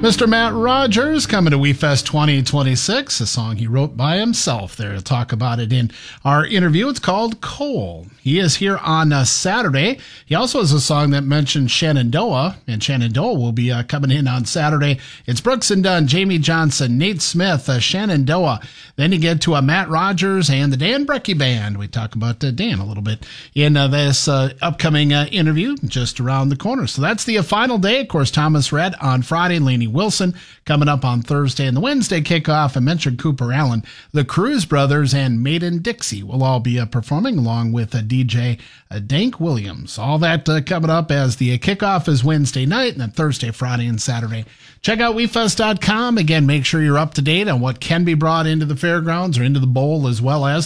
Mr. Matt Rogers coming to WeFest 2026, a song he wrote by himself there. To talk about it in our interview. It's called Coal. He is here on Saturday. He also has a song that mentions Shenandoah, and Shenandoah will be coming in on Saturday. It's Brooks and Dunn, Jamie Johnson, Nate Smith, Shenandoah. Then you get to Matt Rogers and the Dan Brecky Band. We talk about Dan a little bit in this upcoming interview just around the corner. So that's the final day. Of course, Thomas Rhett on Friday, Lainey Wilson coming up on Thursday, and the Wednesday kickoff. I mentioned Cooper Allen, the Cruz Brothers, and Maiden Dixie will all be performing along with DJ Dank Williams. All that coming up as the kickoff is Wednesday night, and then Thursday, Friday, and Saturday. Check out WeFest.com. Again, make sure you're up to date on what can be brought into the fairgrounds or into the bowl, as well as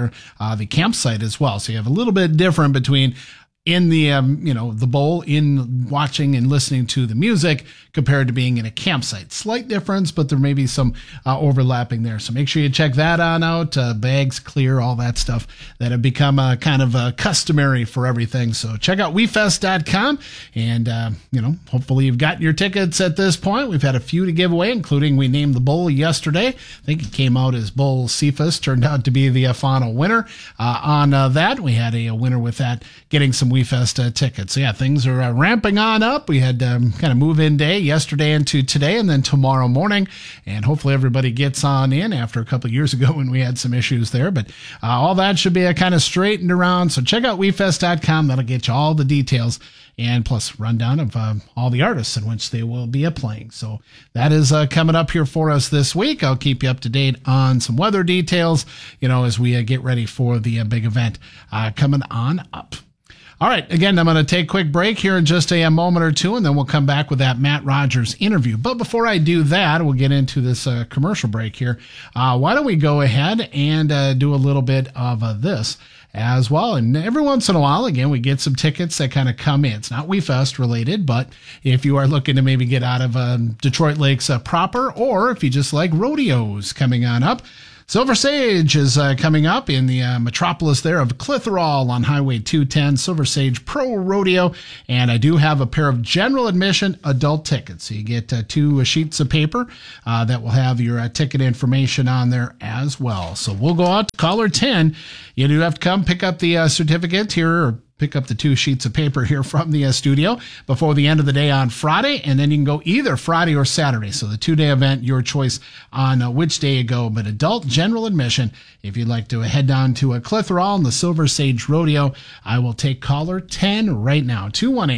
the campsite as well. So you have a little bit different between in the, the bowl, in watching and listening to the music compared to being in a campsite. Slight difference, but there may be some overlapping there. So make sure you check that on out. Bags clear, all that stuff that have become kind of customary for everything. So check out WeFest.com. And, hopefully you've gotten your tickets at this point. We've had a few to give away, including we named the bowl yesterday. I think it came out as Bowl Cephas, turned out to be the final winner. On that, we had a winner with that getting some WeFest tickets. So yeah, things are ramping on up. We had kind of move-in day yesterday into today, and then tomorrow morning, and hopefully everybody gets on in after a couple of years ago when we had some issues there. But all that should be kind of straightened around. So check out WeFest.com. That'll get you all the details, and plus rundown of all the artists in which they will be playing. So that is coming up here for us this week. I'll keep you up to date on some weather details, as we get ready for the big event coming on up. All right, again, I'm going to take a quick break here in just a moment or two, and then we'll come back with that Matt Rogers interview. But before I do that, we'll get into this commercial break here. Why don't we go ahead and do a little bit of this as well. And every once in a while, again, we get some tickets that kind of come in. It's not WeFest related, but if you are looking to maybe get out of Detroit Lakes proper, or if you just like rodeos coming on up, Silver Sage is coming up in the metropolis there of Clitheroe on Highway 210, Silver Sage Pro Rodeo. And I do have a pair of general admission adult tickets. So you get 2 sheets of paper that will have your ticket information on there as well. So we'll go out to caller 10. You do have to come pick up the certificate here, or pick up the 2 sheets of paper here from the studio before the end of the day on Friday, and then you can go either Friday or Saturday. So the 2-day event, your choice on which day you go. But adult general admission, if you'd like to head down to Clitheroe and the Silver Sage Rodeo, I will take caller 10 right now.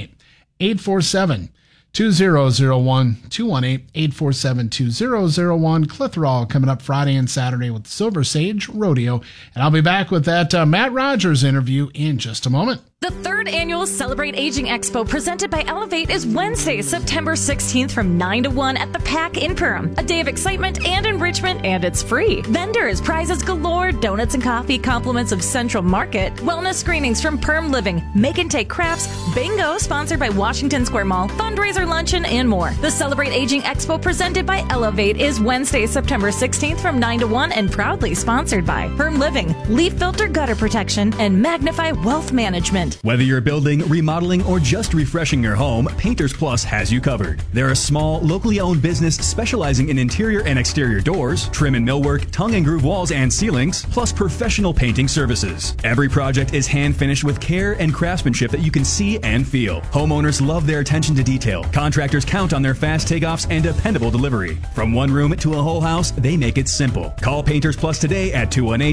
218-847-2001, 218-847-2001. Clitheroe coming up Friday and Saturday with the Silver Sage Rodeo. And I'll be back with that Matt Rogers interview in just a moment. The 3rd annual Celebrate Aging Expo presented by Elevate is Wednesday, September 16th from 9 to 1 at the PAC in Perham. A day of excitement and enrichment, and it's free. Vendors, prizes galore, donuts and coffee, compliments of Central Market, wellness screenings from Perm Living, Make and Take Crafts, bingo sponsored by Washington Square Mall, fundraiser luncheon, and more. The Celebrate Aging Expo presented by Elevate is Wednesday, September 16th from 9 to 1 and proudly sponsored by Perm Living, Leaf Filter Gutter Protection, and Magnify Wealth Management. Whether you're building, remodeling, or just refreshing your home, Painters Plus has you covered. They're a small, locally owned business specializing in interior and exterior doors, trim and millwork, tongue and groove walls and ceilings, plus professional painting services. Every project is hand-finished with care and craftsmanship that you can see and feel. Homeowners love their attention to detail. Contractors count on their fast takeoffs and dependable delivery. From one room to a whole house, they make it simple. Call Painters Plus today at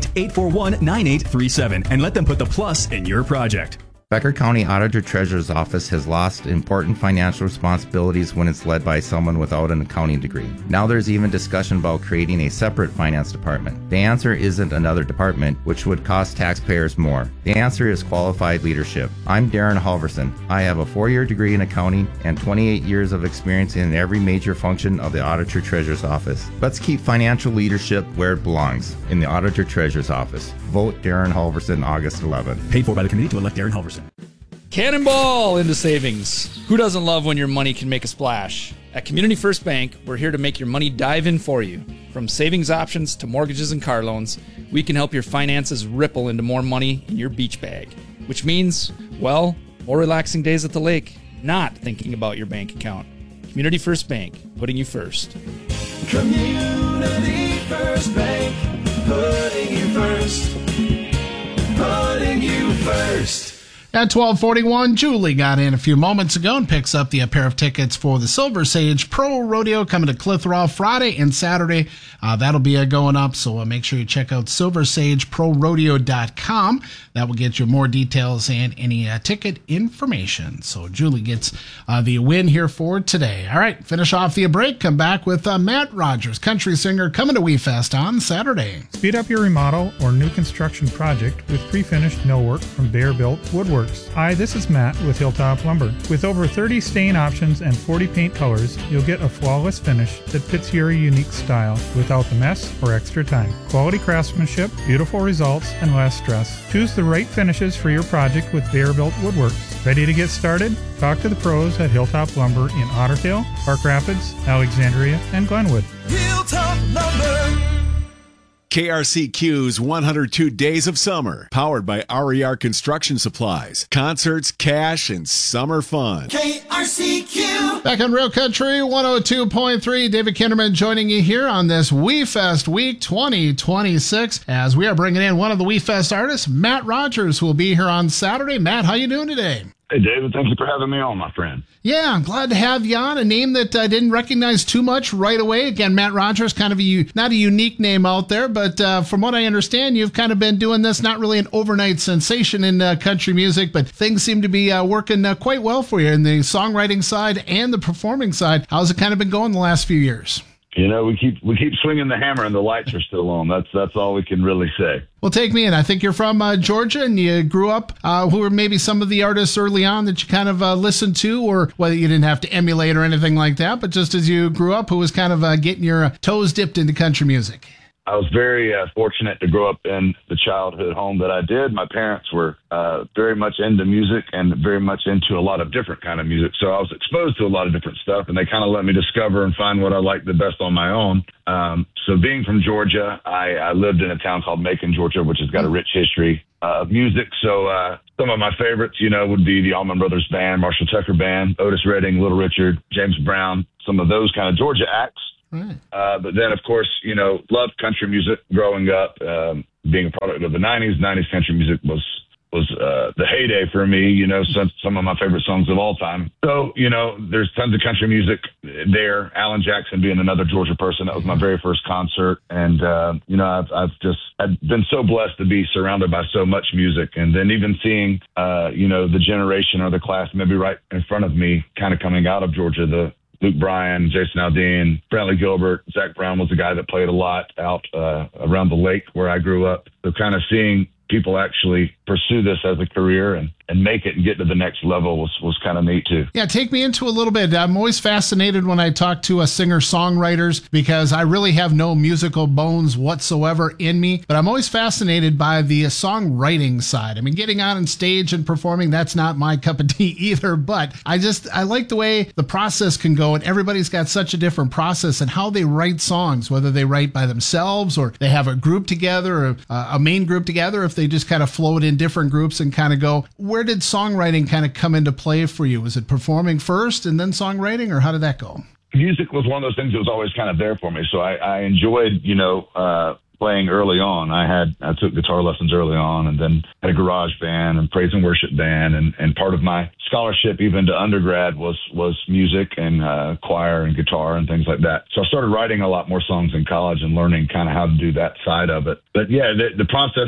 218-841-9837 and let them put the plus in your project. Becker County Auditor Treasurer's Office has lost important financial responsibilities when it's led by someone without an accounting degree. Now there's even discussion about creating a separate finance department. The answer isn't another department, which would cost taxpayers more. The answer is qualified leadership. I'm Darren Halverson. I have a 4-year degree in accounting and 28 years of experience in every major function of the Auditor Treasurer's Office. Let's keep financial leadership where it belongs, in the Auditor Treasurer's Office. Vote Darren Halverson August 11th. Paid for by the committee to elect Darren Halverson. Cannonball into savings. Who doesn't love when your money can make a splash? At Community First Bank, we're here to make your money dive in for you. From savings options to mortgages and car loans, we can help your finances ripple into more money in your beach bag. Which means, well, more relaxing days at the lake, not thinking about your bank account. Community First Bank, putting you first. Community First Bank, putting you first. Putting you first. At 12:41, Julie got in a few moments ago and picks up the pair of tickets for the Silver Sage Pro Rodeo coming to Clitheroe Friday and Saturday. That'll be going up, so make sure you check out silversageprorodeo.com. That will get you more details and any ticket information. So Julie gets the win here for today. All right, finish off the break. Come back with Matt Rogers, country singer, coming to WeFest on Saturday. Speed up your remodel or new construction project with pre-finished millwork from Bear Built Woodworks. Hi, this is Matt with Hilltop Lumber. With over 30 stain options and 40 paint colors, you'll get a flawless finish that fits your unique style without the mess or extra time. Quality craftsmanship, beautiful results, and less stress. Choose the right finishes for your project with Bear Built Woodworks. Ready to get started? Talk to the pros at Hilltop Lumber in Otter Tail, Park Rapids, Alexandria, and Glenwood. Hilltop Lumber. KRCQ's 102 Days of Summer, powered by RER Construction Supplies. Concerts, cash, and summer fun. KRCQ. Back on Real Country 102.3, David Kinderman joining you here on this WeFest Week 2026 as we are bringing in one of the WeFest artists, Matt Rogers, who will be here on Saturday. Matt, how you doing today? Hey, David, thank you for having me on, my friend. Yeah, I'm glad to have you on. A name that I didn't recognize too much right away. Again, Matt Rogers, kind of not a unique name out there, but from what I understand, you've kind of been doing this, not really an overnight sensation in country music, but things seem to be working quite well for you in the songwriting side and the performing side. How's it kind of been going the last few years? You know, we keep swinging the hammer and the lights are still on. That's all we can really say. Well, take me in. I think you're from Georgia and you grew up. Who were maybe some of the artists early on that you kind of listened to, or whether you didn't have to emulate or anything like that, but just as you grew up, who was kind of getting your toes dipped into country music? I was very fortunate to grow up in the childhood home that I did. My parents were very much into music and very much into a lot of different kind of music. So I was exposed to a lot of different stuff, and they kind of let me discover and find what I liked the best on my own. So being from Georgia, I lived in a town called Macon, Georgia, which has got a rich history of music. So some of my favorites, would be the Allman Brothers Band, Marshall Tucker Band, Otis Redding, Little Richard, James Brown, some of those kind of Georgia acts. Right. But then, of course, loved country music growing up. Being a product of the 90s, 90s country music was the heyday for me, some of my favorite songs of all time. So, there's tons of country music there. Alan Jackson being another Georgia person. That was my very first concert. And, I've been so blessed to be surrounded by so much music. And then even seeing, the generation or the class maybe right in front of me kind of coming out of Georgia, the Luke Bryan, Jason Aldean, Brantley Gilbert, Zach Brown was the guy that played a lot out around the lake where I grew up. So kind of seeing people actually pursue this as a career and make it and get to the next level was kind of neat too. Yeah, take me into a little bit. I'm always fascinated when I talk to singer-songwriters because I really have no musical bones whatsoever in me, but I'm always fascinated by the songwriting side. I mean, getting on stage and performing, that's not my cup of tea either, but I like the way the process can go, and everybody's got such a different process and how they write songs, whether they write by themselves or they have a group together or a main group together, if they just kind of float in different groups and kind of go. Where did songwriting kind of come into play for you? Was it performing first and then songwriting, or how did that go? Music was one of those things that was always kind of there for me. So I enjoyed, playing early on. I took guitar lessons early on and then had a garage band and praise and worship band. And part of my scholarship, even to undergrad, was music and choir and guitar and things like that. So I started writing a lot more songs in college and learning kind of how to do that side of it. But yeah, the process,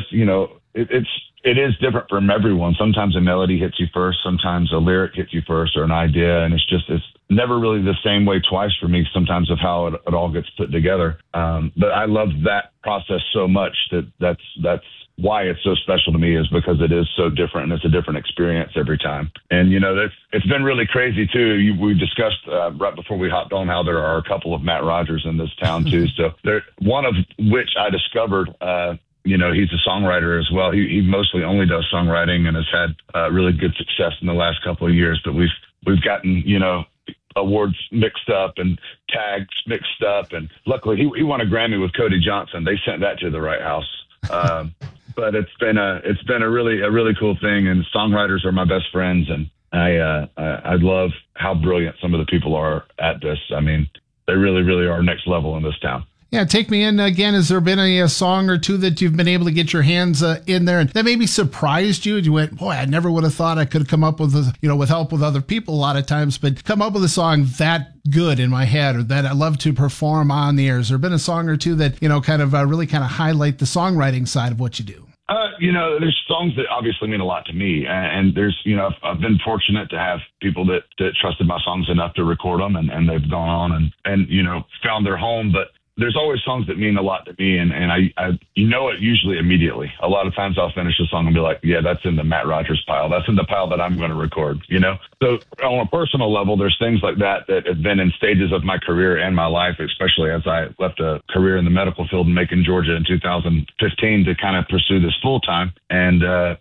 it is different from everyone. Sometimes a melody hits you first. Sometimes a lyric hits you first, or an idea. And it's never really the same way twice for me sometimes of how it all gets put together. But I love that process so much that's why it's so special to me, is because it is so different and it's a different experience every time. And, it's been really crazy too. We discussed right before we hopped on how there are a couple of Matt Rogers in this town too. So one of which I discovered, he's a songwriter as well. He mostly only does songwriting and has had really good success in the last couple of years. But we've gotten, awards mixed up and tags mixed up. And luckily he won a Grammy with Cody Johnson. They sent that to the right house. But it's been a really cool thing. And songwriters are my best friends. And I love how brilliant some of the people are at this. I mean, they really, really are next level in this town. Yeah, take me in again. Has there been a song or two that you've been able to get your hands in there and that maybe surprised you? You went, boy, I never would have thought I could have come up with, with help with other people a lot of times, but come up with a song that good in my head or that I love to perform on the air. Has there been a song or two that, really kind of highlight the songwriting side of what you do? There's songs that obviously mean a lot to me. And there's, I've been fortunate to have people that trusted my songs enough to record them and they've gone on and found their home. But there's always songs that mean a lot to me, and I it usually immediately. A lot of times I'll finish a song and be like, yeah, that's in the Matt Rogers pile. That's in the pile that I'm going to record, So on a personal level, there's things like that have been in stages of my career and my life, especially as I left a career in the medical field in Macon, Georgia in 2015 to kind of pursue this full time. And,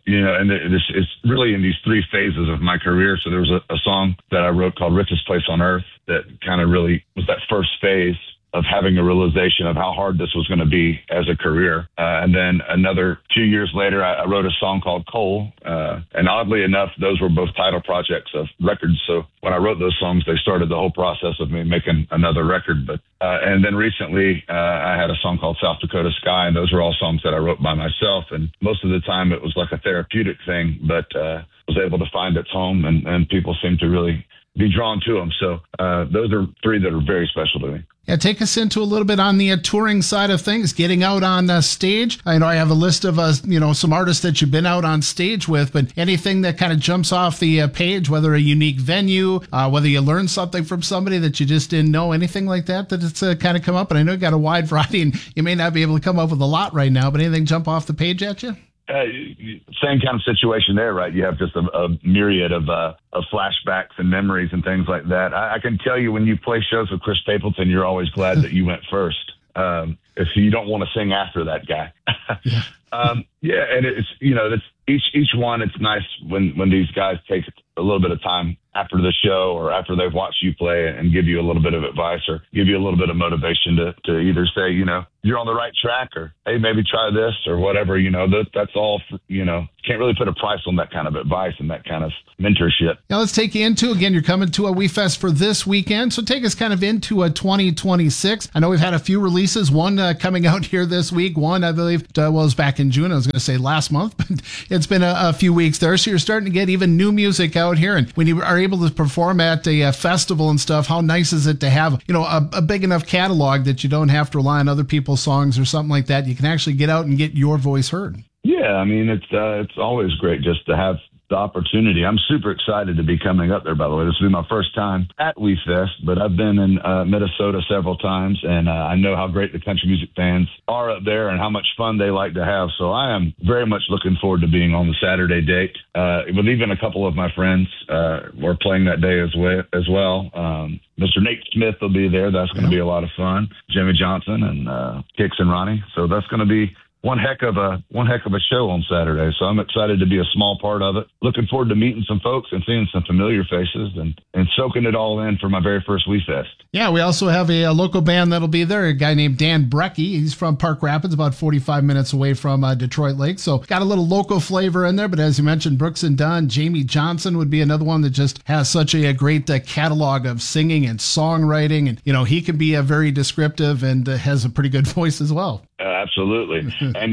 it's really in these three phases of my career. So there was a song that I wrote called Richest Place on Earth that kind of really was that first phase of having a realization of how hard this was going to be as a career. And then another 2 years later, I wrote a song called Coal. And oddly enough, those were both title projects of records. So when I wrote those songs, they started the whole process of me making another record. But and then recently, I had a song called South Dakota Sky, and those were all songs that I wrote by myself. And most of the time, it was like a therapeutic thing, but was able to find its home, and people seem to really be drawn to them. So those are three that are very special to me. Yeah, take us into a little bit on the touring side of things, getting out on stage. I know I have a list of, some artists that you've been out on stage with, but anything that kind of jumps off the page, whether a unique venue, whether you learned something from somebody that you just didn't know, anything like that it's kind of come up. And I know you got a wide variety and you may not be able to come up with a lot right now, but anything jump off the page at you? Same kind of situation there, right? You have just a myriad of flashbacks and memories and things like that. I can tell you when you play shows with Chris Stapleton, you're always glad that you went first. If you don't want to sing after that guy. And it's each one. It's nice when these guys take a little bit of time after the show or after they've watched you play and give you a little bit of advice or give you a little bit of motivation to either say, you're on the right track or, hey, maybe try this or whatever, that's all, can't really put a price on that kind of advice and that kind of mentorship. Now let's take you into, again, you're coming to a WeFest for this weekend. So take us kind of into a 2026. I know we've had a few releases, one coming out here this week. One, I believe, was back in June. I was going to say last month, but it's been a few weeks there. So you're starting to get even new music out here. And when you are able to perform at a festival and stuff, how nice is it to have, a big enough catalog that you don't have to rely on other people's songs or something like that. You can actually get out and get your voice heard. Yeah, I mean, it's always great just to have the opportunity. I'm super excited to be coming up there, by the way. This will be my first time at WeFest, but I've been in Minnesota several times, and I know how great the country music fans are up there and how much fun they like to have. So I am very much looking forward to being on the Saturday date. With even a couple of my friends, we're playing that day as well. Mr. Nate Smith will be there. That's going to be a lot of fun. Jimmy Johnson and Kix and Ronnie. So that's going to be one heck of a show on Saturday. So I'm excited to be a small part of it. Looking forward to meeting some folks and seeing some familiar faces and soaking it all in for my very first WeFest. Yeah, we also have a local band that'll be there, a guy named Dan Brecky. He's from Park Rapids, about 45 minutes away from Detroit Lake. So got a little local flavor in there. But as you mentioned, Brooks and Dunn, Jamie Johnson would be another one that just has such a great catalog of singing and songwriting. And, he can be very descriptive and has a pretty good voice as well. Absolutely. And,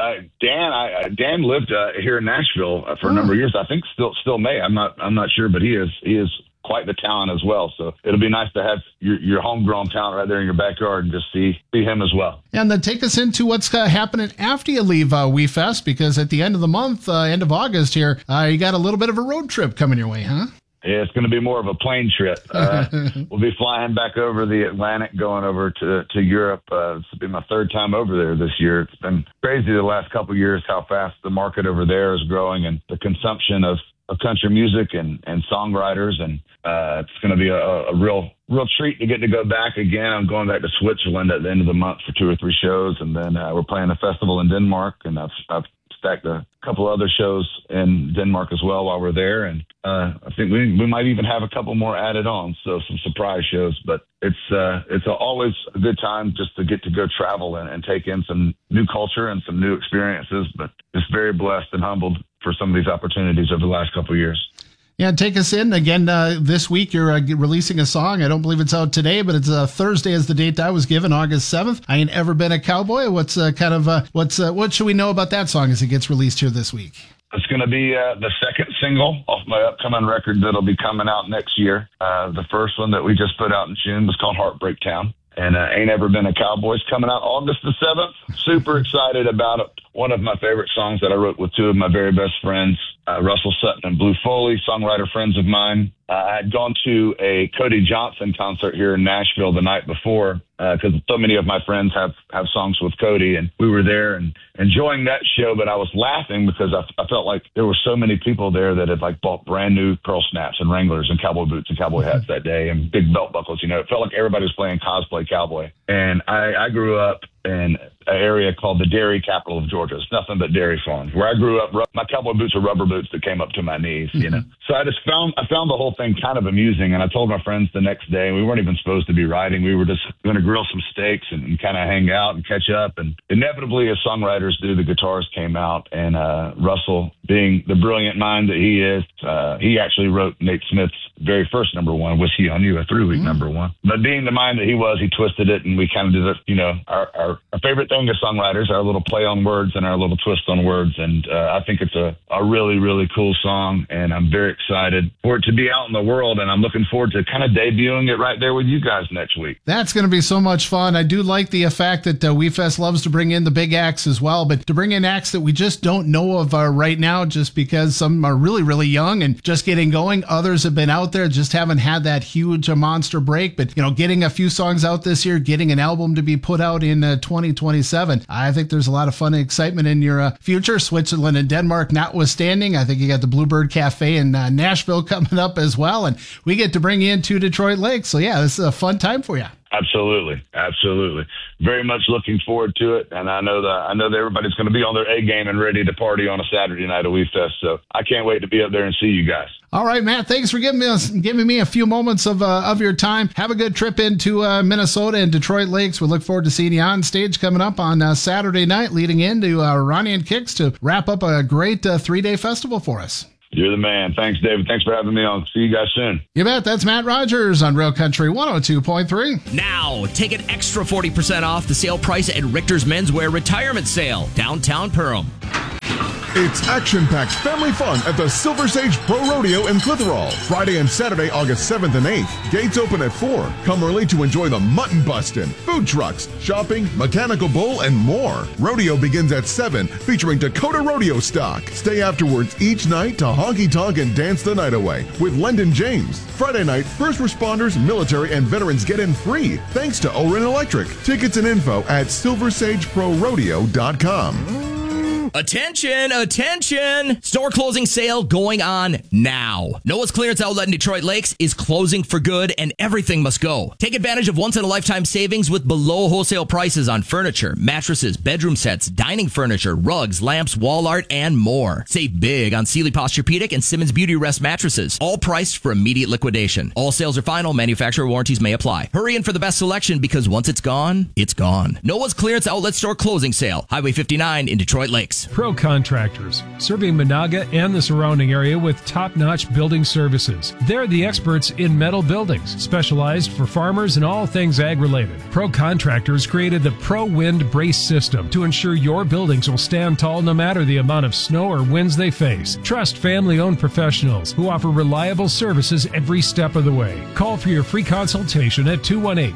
Dan lived here in Nashville for a number of years. I think still may. I'm not sure, but he is quite the talent as well. So it'll be nice to have your homegrown talent right there in your backyard and just see him as well. And then take us into what's happening after you leave WeFest, because at the end of the month, end of August here, you got a little bit of a road trip coming your way, huh? Yeah, it's going to be more of a plane trip. We'll be flying back over the Atlantic, going over to Europe. This will be my third time over there this year. It's been crazy the last couple of years how fast the market over there is growing and the consumption of country music and songwriters. And it's going to be a real treat to get to go back again. I'm going back to Switzerland at the end of the month for 2 or 3 shows. And then we're playing a festival in Denmark, and I've stacked a couple other shows in Denmark as well while we're there. And I think we might even have a couple more added on, so some surprise shows. But it's always a good time just to get to go travel and take in some new culture and some new experiences. But just very blessed and humbled for some of these opportunities over the last couple of years. Yeah, take us in again. This week you're releasing a song. I don't believe it's out today, but it's Thursday is the date I was given, August 7th. I Ain't Ever Been a Cowboy. What should we know about that song as it gets released here this week? It's going to be the second single off my upcoming record that'll be coming out next year. The first one that we just put out in June was called Heartbreak Town. And Ain't Ever Been a Cowboy's coming out August the 7th. Super excited about it. One of my favorite songs that I wrote with two of my very best friends, Russell Sutton and Blue Foley, songwriter friends of mine. I had gone to a Cody Johnson concert here in Nashville the night before because so many of my friends have songs with Cody, and we were there and enjoying that show. But I was laughing because I felt like there were so many people there that had like bought brand new Pearl Snaps and Wranglers and cowboy boots and cowboy hats that day and big belt buckles. You know, it felt like everybody was playing cosplay cowboy. And I grew up in an area called the dairy capital of Georgia. It's nothing but dairy farms. Where I grew up, my cowboy boots are rubber boots that came up to my knees, you know. So I found the whole thing kind of amusing, and I told my friends the next day, we weren't even supposed to be riding. We were just going to grill some steaks and kind of hang out and catch up. And inevitably, as songwriters do, the guitars came out, and Russell, being the brilliant mind that he is, he actually wrote Nate Smith's very first number one, Whiskey on You, a 3-week number one. But being the mind that he was, he twisted it, and we kind of did it, you know, our favorite thing as songwriters, our little play on words and our little twist on words. And I think it's a really, really cool song, and I'm very excited for it to be out in the world, and I'm looking forward to kind of debuting it right there with you guys next week. That's going to be so much fun. I do like the fact that WeFest loves to bring in the big acts as well, but to bring in acts that we just don't know of right now, just because some are really, really young and just getting going. Others have been out there, just haven't had that huge monster break. But, you know, getting a few songs out this year, getting an album to be put out in 2027, I think there's a lot of fun and excitement in your future. Switzerland and Denmark notwithstanding, I think you got the Bluebird Cafe in Nashville coming up as well, and we get to bring you into Detroit Lakes. So yeah, this is a fun time for you. Absolutely. Very much looking forward to it, and I know that everybody's going to be on their A game and ready to party on a Saturday night at WeFest. So I can't wait to be up there and see you guys. All right, Matt. Thanks for giving me a few moments of your time. Have a good trip into Minnesota and Detroit Lakes. We look forward to seeing you on stage coming up on Saturday night, leading into Ronnie and Kicks to wrap up a great 3-day festival for us. You're the man. Thanks, David. Thanks for having me on. See you guys soon. You bet. That's Matt Rogers on Real Country 102.3. Now, take an extra 40% off the sale price at Richter's Menswear Retirement Sale, downtown Perham. It's action-packed family fun at the Silver Sage Pro Rodeo in Clitheroe. Friday and Saturday, August 7th and 8th. Gates open at 4. Come early to enjoy the mutton bustin', food trucks, shopping, mechanical bull, and more. Rodeo begins at 7, featuring Dakota Rodeo stock. Stay afterwards each night to honky-tonk and dance the night away with Lendon James. Friday night, first responders, military, and veterans get in free thanks to Oren Electric. Tickets and info at silversageprorodeo.com. Attention, attention! Store closing sale going on now. Noah's Clearance Outlet in Detroit Lakes is closing for good, and everything must go. Take advantage of once-in-a-lifetime savings with below wholesale prices on furniture, mattresses, bedroom sets, dining furniture, rugs, lamps, wall art, and more. Save big on Sealy Posturepedic and Simmons Beauty Rest mattresses, all priced for immediate liquidation. All sales are final. Manufacturer warranties may apply. Hurry in for the best selection, because once it's gone, it's gone. Noah's Clearance Outlet Store closing sale. Highway 59 in Detroit Lakes. Pro Contractors, serving Monaga and the surrounding area with top-notch building services. They're the experts in metal buildings, specialized for farmers and all things ag-related. Pro Contractors created the Pro Wind Brace System to ensure your buildings will stand tall no matter the amount of snow or winds they face. Trust family-owned professionals who offer reliable services every step of the way. Call for your free consultation at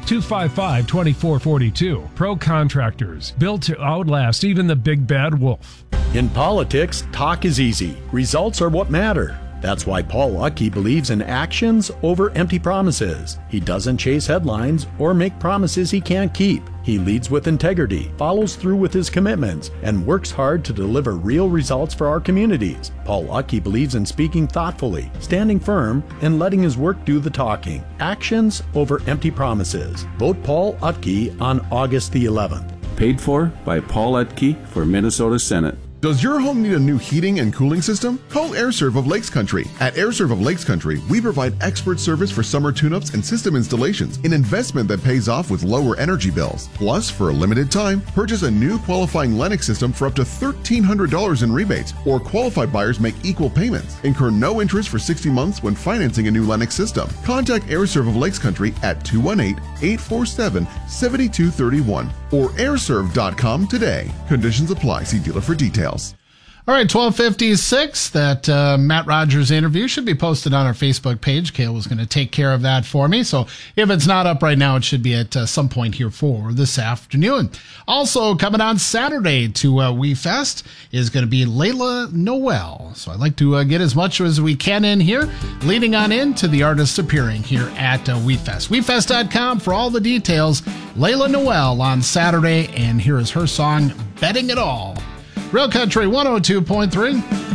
218-255-2442. Pro Contractors, built to outlast even the big bad wolf. In politics, talk is easy. Results are what matter. That's why Paul Luckey believes in actions over empty promises. He doesn't chase headlines or make promises he can't keep. He leads with integrity, follows through with his commitments, and works hard to deliver real results for our communities. Paul Luckey believes in speaking thoughtfully, standing firm, and letting his work do the talking. Actions over empty promises. Vote Paul Utke on August the 11th. Paid for by Paul Utke for Minnesota Senate. Does your home need a new heating and cooling system? Call AirServe of Lakes Country. At AirServe of Lakes Country, we provide expert service for summer tune-ups and system installations, an investment that pays off with lower energy bills. Plus, for a limited time, purchase a new qualifying Lennox system for up to $1,300 in rebates, or qualified buyers make equal payments. Incur no interest for 60 months when financing a new Lennox system. Contact AirServe of Lakes Country at 218-847-7231 or airserve.com today. Conditions apply. See dealer for details. All right, 12:56. That Matt Rogers interview should be posted on our Facebook page. Kale was going to take care of that for me. So if it's not up right now, it should be at some point here for this afternoon. Also coming on Saturday to WeFest is going to be Layla Noel. So I'd like to get as much as we can in here, leading on into the artists appearing here at WeFest. WeFest.com for all the details. Layla Noel on Saturday, and here is her song, Betting It All. Real Country 102.3.